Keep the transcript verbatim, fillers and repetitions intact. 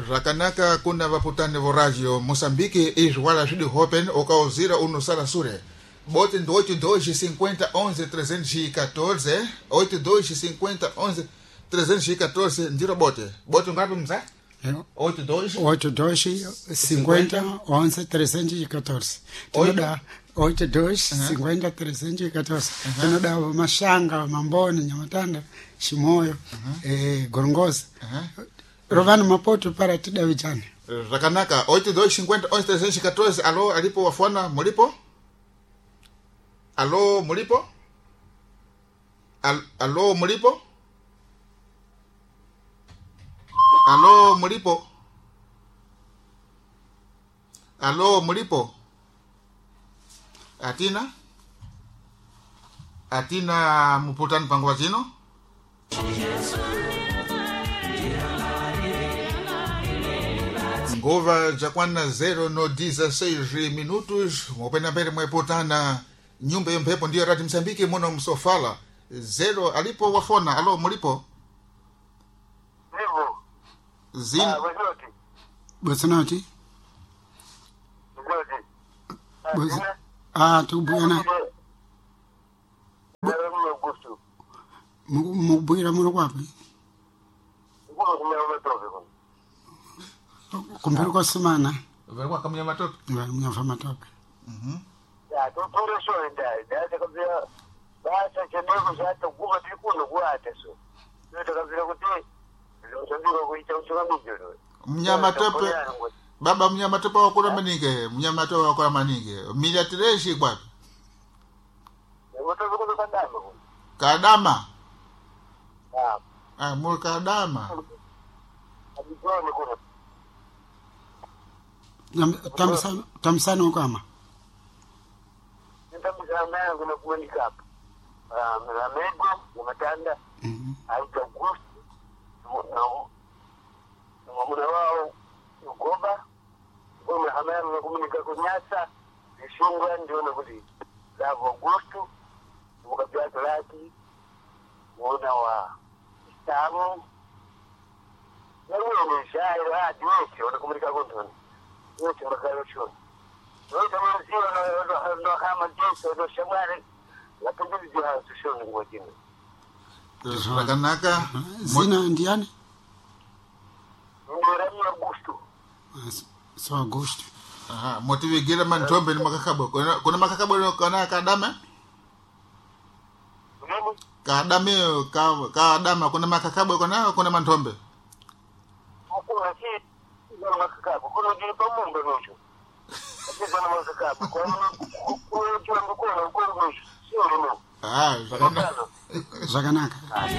Rakanaka kuna vaputane vo radio Moçambique e wala judi hopen okauzira uno sala sure. Bote do oito dois cinquenta onze trezentos e quatorze, oito dois cinquenta onze trezentos e quatorze, ndiro bote. Bote ngapi mza? oito dois oito dois cinquenta onze trezentos e quatorze. Tinoda oito dois cinquenta trezentos e quatorze. Tinoda mashanga, mamboni, nyamatanda, shimoyo, eh gorongosa. Rovano Maputo para tida vijana. Rakanaka oito dois cinquenta onze trezentos e quatorze. Alô, alipo wafona mulipo? Alô, mulipo? Al, alô, mulipo? Alô, mulipo? Alô, mulipo? Atina? Atina muputani pangu wazino? Ngova jakwana zero no dezesseis minutos. Mwopena mbele mwepotana nyumba yompepo ndiyo rati Msambiki mwono msofala. Zero alipo wafona. Alo, mulipo? Nivo. Zin. Ah, wazoti. Bosanoti? Wazoti. Boz. Ah, tu bwana. Mubwira muno kwapi? Kumbiri kwa semana. Verwa kama nyama topi. Ngani mnyafama topi. Mhm. Ya, to tore so ndai. Data kabisa. Basa cheneko zata kuba tikuno kuate so. Ndio kabisa kuti. Ndio ndio kuita uchora mjoro. Mnyama topi. Baba mnyama topi wakura manike. Mnyama topi wakura manike. Mila tireshi kwapi? Wote wako kadama. Kadama. Ah. Ah, mul kadama. Abijoni kuna. Tamsano tamsano kama. Nitamzama yangu na kuandika hapa. Ah, mlamego, umetanda. Mhm. Aita Augusto. No. Mwana wao Ugomba. Ngoma hamana na kuminika kunyasa. Ishungwa ndio na kuli. Lavo Augusto. Mukabia Laki. Mwana wa Istamu. Ndio ni shairi hadi wote wanakomunika kontoni. Wote wanakayo chuo. Wote wanazio na ndo kama jinsi ndo shamari. Lakini ndio hasushoni ngojini. Rakanaka. Zina ndiani? Ndio Rami Augusto. So Augusto. Aha, motivi gira mantombe ni makakabo. Kuna kuna makakabo kana kadama? Ndio. Kadame ka kadama kuna makakabo kuna kuna mantombe. Hakuna si ndio makakabo. Kuna ndio pamoja nusu. Sasa na makakabo. Kwa hiyo kwa hiyo kwa hiyo kwa hiyo sio ndio. Ah, Zaganaka.